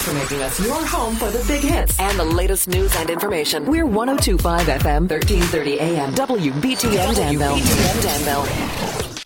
for making us your home for the big hits and the latest news and information. We're 102.5 FM, 1330 AM, WBTN Danville.